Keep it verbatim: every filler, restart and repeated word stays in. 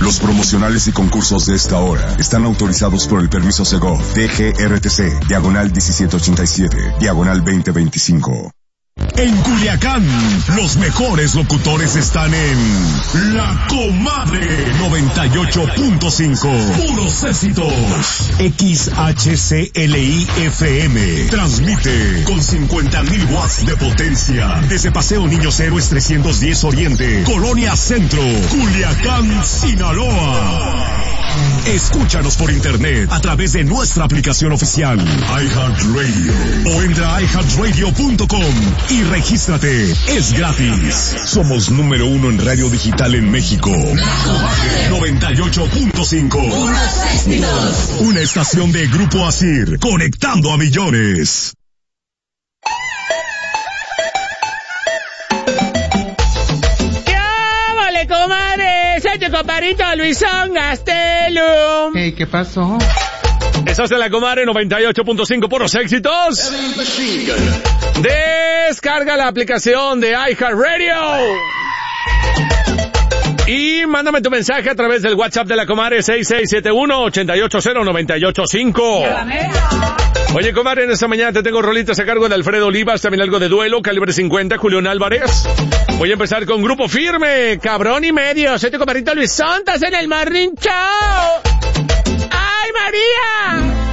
Los promocionales y concursos de esta hora están autorizados por el permiso Segov D G R T C, diagonal diecisiete ochenta y siete, diagonal veinte veinticinco. En Culiacán, los mejores locutores están en La Comadre noventa y ocho punto cinco. Puros éxitos. X H C L I F M transmite con cincuenta mil watts de potencia desde Paseo Niños Héroes trescientos diez Oriente, Colonia Centro, Culiacán, Sinaloa. Escúchanos por internet a través de nuestra aplicación oficial iHeartRadio o entra a i heart radio punto com y regístrate. Es gratis. Somos número uno en radio digital en México. noventa y ocho punto cinco. Una estación de Grupo Asir, conectando a millones. Comparito Luisón Gastelum. Hey, ¿qué pasó? Estás en La Comadre noventa y ocho punto cinco, puros éxitos. Descarga la aplicación de iHeartRadio y mándame tu mensaje a través del WhatsApp de La Comadre seis seis siete uno, ocho ocho cero, nueve ocho cinco. Oye, comadre, en esta mañana te tengo rolitas a cargo de Alfredo Olivas, también algo de Duelo, Calibre cincuenta, Julián Álvarez. Voy a empezar con Grupo Firme, Cabrón y Medio. Soy tu compadrito Luis Santas en el Marrin Show. ¡Ay, María!